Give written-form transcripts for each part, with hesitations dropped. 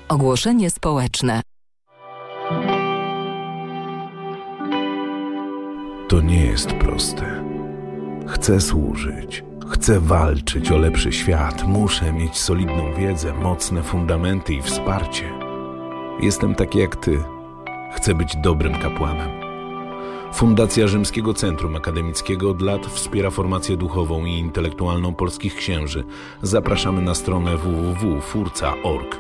Ogłoszenie społeczne. To nie jest proste. Chcę służyć, chcę walczyć o lepszy świat, muszę mieć solidną wiedzę, mocne fundamenty i wsparcie. Jestem taki jak ty. Chcę być dobrym kapłanem. Fundacja Rzymskiego Centrum Akademickiego od lat wspiera formację duchową i intelektualną polskich księży. Zapraszamy na stronę www.furca.org.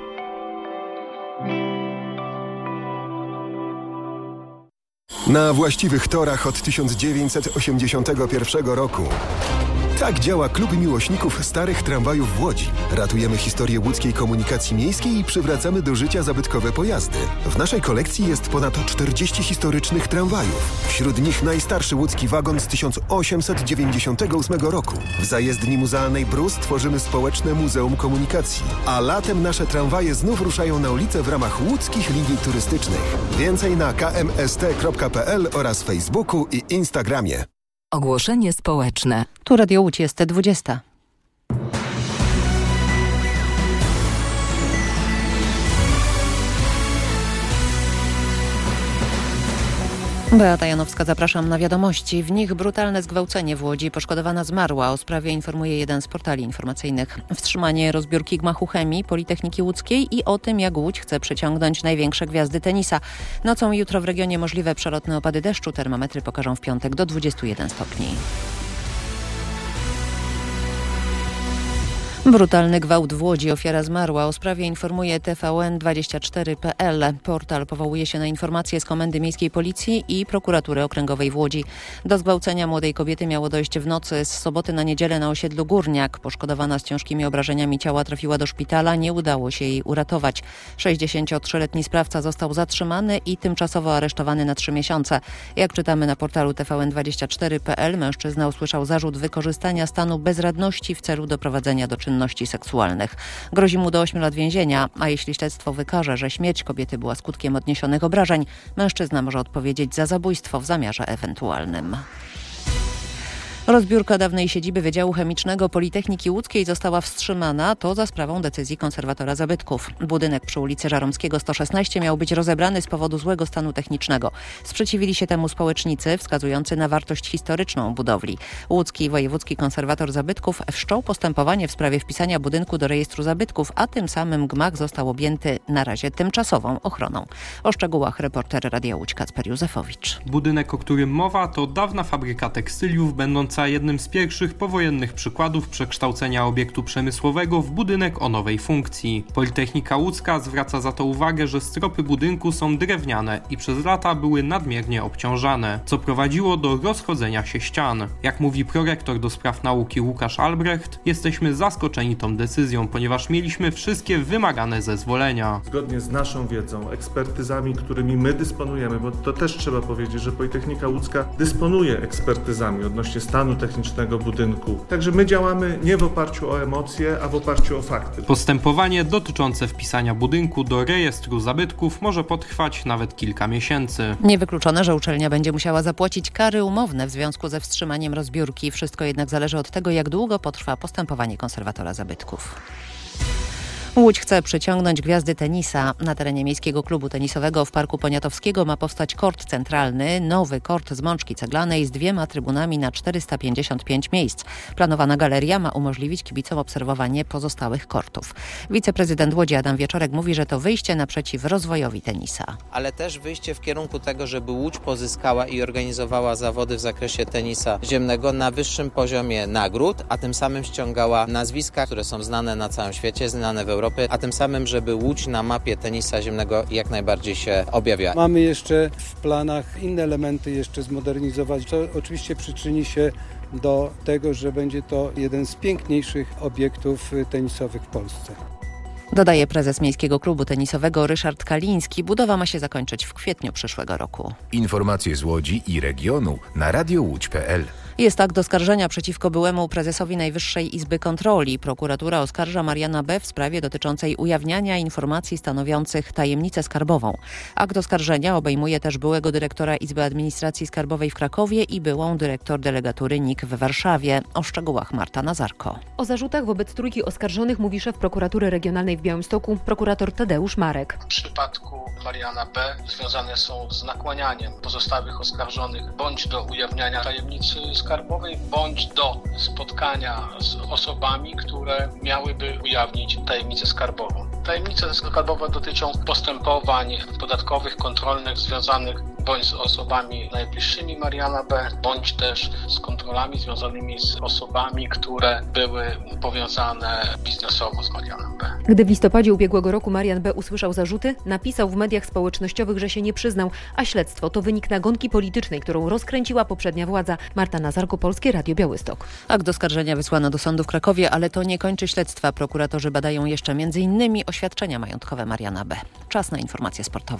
Na właściwych torach od 1981 roku. Tak działa Klub Miłośników Starych Tramwajów w Łodzi. Ratujemy historię łódzkiej komunikacji miejskiej i przywracamy do życia zabytkowe pojazdy. W naszej kolekcji jest ponad 40 historycznych tramwajów. Wśród nich najstarszy łódzki wagon z 1898 roku. W zajezdni muzealnej Brus tworzymy społeczne Muzeum Komunikacji. A latem nasze tramwaje znów ruszają na ulicę w ramach łódzkich linii turystycznych. Więcej na kmst.pl oraz Facebooku i Instagramie. Ogłoszenie społeczne. Tu Radio Łódź, jest 20. Beata Janowska, zapraszam na wiadomości. W nich brutalne zgwałcenie w Łodzi. Poszkodowana zmarła. O sprawie informuje jeden z portali informacyjnych. Wstrzymanie rozbiórki gmachu chemii Politechniki Łódzkiej i o tym, jak Łódź chce przyciągnąć największe gwiazdy tenisa. Nocą i jutro w regionie możliwe przelotne opady deszczu. Termometry pokażą w piątek do 21 stopni. Brutalny gwałt w Łodzi. Ofiara zmarła. O sprawie informuje TVN24.pl. Portal powołuje się na informacje z Komendy Miejskiej Policji i Prokuratury Okręgowej w Łodzi. Do zgwałcenia młodej kobiety miało dojść w nocy z soboty na niedzielę na osiedlu Górniak. Poszkodowana z ciężkimi obrażeniami ciała trafiła do szpitala. Nie udało się jej uratować. 63-letni sprawca został zatrzymany i tymczasowo aresztowany na 3 miesiące. Jak czytamy na portalu TVN24.pl, mężczyzna usłyszał zarzut wykorzystania stanu bezradności w celu doprowadzenia do czynności seksualnych. Grozi mu do 8 lat więzienia, a jeśli śledztwo wykaże, że śmierć kobiety była skutkiem odniesionych obrażeń, mężczyzna może odpowiedzieć za zabójstwo w zamiarze ewentualnym. Rozbiórka dawnej siedziby Wydziału Chemicznego Politechniki Łódzkiej została wstrzymana, to za sprawą decyzji konserwatora zabytków. Budynek przy ulicy Żaromskiego 116 miał być rozebrany z powodu złego stanu technicznego. Sprzeciwili się temu społecznicy, wskazujący na wartość historyczną budowli. Łódzki wojewódzki konserwator zabytków wszczął postępowanie w sprawie wpisania budynku do rejestru zabytków, a tym samym gmach został objęty na razie tymczasową ochroną. O szczegółach reporter Radia Łódź Kacper Józefowicz. Budynek, o którym mowa, to dawna fabryka tekstyliów, będąca jednym z pierwszych powojennych przykładów przekształcenia obiektu przemysłowego w budynek o nowej funkcji. Politechnika Łódzka zwraca za to uwagę, że stropy budynku są drewniane i przez lata były nadmiernie obciążane, co prowadziło do rozchodzenia się ścian. Jak mówi prorektor do spraw nauki Łukasz Albrecht, jesteśmy zaskoczeni tą decyzją, ponieważ mieliśmy wszystkie wymagane zezwolenia. Zgodnie z naszą wiedzą, ekspertyzami, którymi my dysponujemy, bo to też trzeba powiedzieć, że Politechnika Łódzka dysponuje ekspertyzami odnośnie stanu technicznego budynku. Także my działamy nie w oparciu o emocje, a w oparciu o fakty. Postępowanie dotyczące wpisania budynku do rejestru zabytków może potrwać nawet kilka miesięcy. Niewykluczone, że uczelnia będzie musiała zapłacić kary umowne w związku ze wstrzymaniem rozbiórki. Wszystko jednak zależy od tego, jak długo potrwa postępowanie konserwatora zabytków. Łódź chce przyciągnąć gwiazdy tenisa. Na terenie Miejskiego Klubu Tenisowego w Parku Poniatowskiego ma powstać kort centralny, nowy kort z mączki ceglanej z 2 trybunami na 455 miejsc. Planowana galeria ma umożliwić kibicom obserwowanie pozostałych kortów. Wiceprezydent Łodzi Adam Wieczorek mówi, że to wyjście naprzeciw rozwojowi tenisa. Ale też wyjście w kierunku tego, żeby Łódź pozyskała i organizowała zawody w zakresie tenisa ziemnego na wyższym poziomie nagród, a tym samym ściągała nazwiska, które są znane na całym świecie, znane w Europie, a tym samym, żeby Łódź na mapie tenisa ziemnego jak najbardziej się objawiała. Mamy jeszcze w planach inne elementy jeszcze zmodernizować. To oczywiście przyczyni się do tego, że będzie to jeden z piękniejszych obiektów tenisowych w Polsce. Dodaje prezes Miejskiego Klubu Tenisowego Ryszard Kaliński. Budowa ma się zakończyć w kwietniu przyszłego roku. Informacje z Łodzi i regionu na radiowódź.pl. Jest akt oskarżenia przeciwko byłemu prezesowi Najwyższej Izby Kontroli. Prokuratura oskarża Mariana B. w sprawie dotyczącej ujawniania informacji stanowiących tajemnicę skarbową. Akt oskarżenia obejmuje też byłego dyrektora Izby Administracji Skarbowej w Krakowie i byłą dyrektor delegatury NIK w Warszawie. O szczegółach Marta Nazarko. O zarzutach wobec trójki oskarżonych mówi szef prokuratury regionalnej w Białymstoku, prokurator Tadeusz Marek. W przypadku Mariana B. związane są z nakłanianiem pozostałych oskarżonych bądź do ujawniania tajemnicy skarbowej, bądź do spotkania z osobami, które miałyby ujawnić tajemnicę skarbową. Tajemnice skarbowe dotyczą postępowań podatkowych, kontrolnych związanych bądź z osobami najbliższymi Mariana B., bądź też z kontrolami związanymi z osobami, które były powiązane biznesowo z Marianem B. Gdy w listopadzie ubiegłego roku Marian B. usłyszał zarzuty, napisał w mediach społecznościowych, że się nie przyznał, a śledztwo to wynik nagonki politycznej, którą rozkręciła poprzednia władza. Marta Nazarko, Polskie Radio Białystok. Akt oskarżenia wysłano do sądu w Krakowie, ale to nie kończy śledztwa. Prokuratorzy badają jeszcze m.in. oświadczenia majątkowe Mariana B. Czas na informacje sportowe.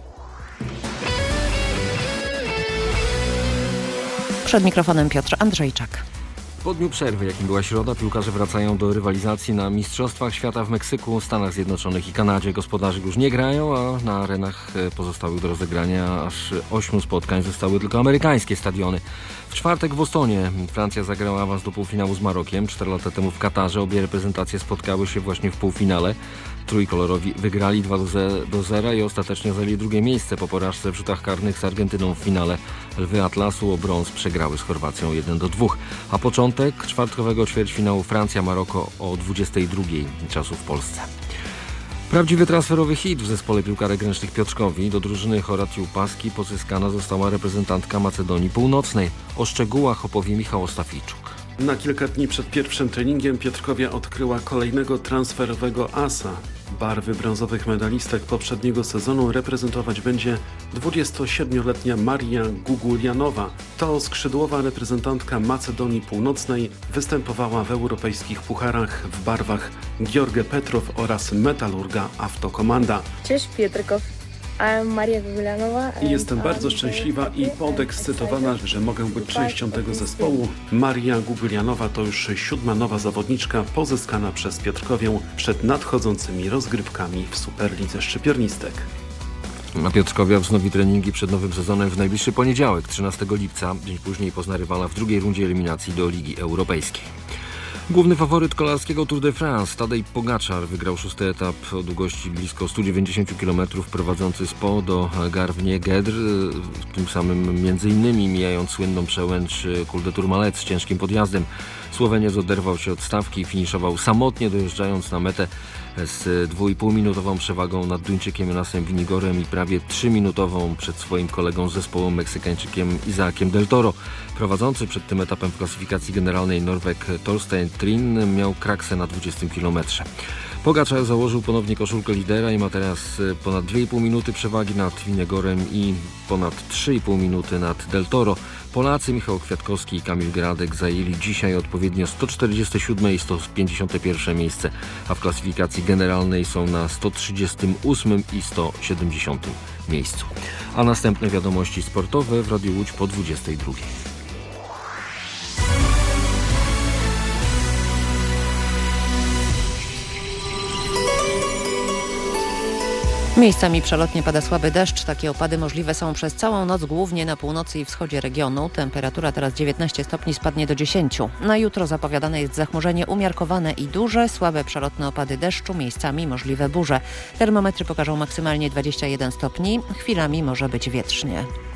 Przed mikrofonem Piotr Andrzejczak. Po dniu przerwy, jakim była środa, piłkarze wracają do rywalizacji na Mistrzostwach Świata w Meksyku, Stanach Zjednoczonych i Kanadzie. Gospodarze już nie grają, a na arenach pozostałych do rozegrania aż 8 spotkań zostały tylko amerykańskie stadiony. W czwartek w Bostonie Francja zagrała awans do półfinału z Marokiem. 4 lata temu w Katarze obie reprezentacje spotkały się właśnie w półfinale. Trójkolorowi wygrali 2-0 i ostatecznie zajęli drugie miejsce po porażce w rzutach karnych z Argentyną w finale. Lwy Atlasu o brąz przegrały z Chorwacją 1-2. A początek czwartkowego ćwierćfinału Francja-Maroko o 22 czasu w Polsce. Prawdziwy transferowy hit w zespole piłkarek ręcznych Piotrkowi. Do drużyny Horatiu Paski pozyskana została reprezentantka Macedonii Północnej. O szczegółach opowie Michał Ostafijczuk. Na kilka dni przed pierwszym treningiem Piotrkowia odkryła kolejnego transferowego asa. Barwy brązowych medalistek poprzedniego sezonu reprezentować będzie 27-letnia Maria Gugulianowa. To skrzydłowa reprezentantka Macedonii Północnej występowała w europejskich pucharach w barwach George Petrow oraz Metalurga Autokomanda. Cześć Piotrkow. Maria Gugulianowa. Jestem bardzo szczęśliwa i podekscytowana, że mogę być częścią tego zespołu. Maria Gugulianowa to już 7. nowa zawodniczka pozyskana przez Piotrkowię przed nadchodzącymi rozgrywkami w Superlidze Szczypiornistek. A Piotrkowia wznowi treningi przed nowym sezonem w najbliższy poniedziałek, 13 lipca. Dzień później pozna rywala w drugiej rundzie eliminacji do Ligi Europejskiej. Główny faworyt kolarskiego Tour de France, Tadej Pogaczar, wygrał 6. etap o długości blisko 190 km prowadzący z Po do Garwnie-Gedr, tym samym m.in. mijając słynną przełęcz Col de Tourmalet z ciężkim podjazdem. Słoweniec oderwał się od stawki i finiszował samotnie, dojeżdżając na metę z 2,5-minutową przewagą nad Duńczykiem Jonasem Vinigorem i prawie 3-minutową przed swoim kolegą z zespołu Meksykańczykiem Isaakiem Del Toro. Prowadzący przed tym etapem w klasyfikacji generalnej Norweg Torstein Trin miał kraksę na 20 kilometrze. Pogaczar założył ponownie koszulkę lidera i ma teraz ponad 2,5 minuty przewagi nad Vinegorem i ponad 3,5 minuty nad Del Toro. Polacy Michał Kwiatkowski i Kamil Gradek zajęli dzisiaj odpowiednio 147 i 151 miejsce, a w klasyfikacji generalnej są na 138 i 170 miejscu. A następne wiadomości sportowe w Radiu Łódź po 22. Miejscami przelotnie pada słaby deszcz. Takie opady możliwe są przez całą noc, głównie na północy i wschodzie regionu. Temperatura teraz 19 stopni, spadnie do 10. Na jutro zapowiadane jest zachmurzenie umiarkowane i duże, słabe przelotne opady deszczu, miejscami możliwe burze. Termometry pokażą maksymalnie 21 stopni, chwilami może być wietrznie.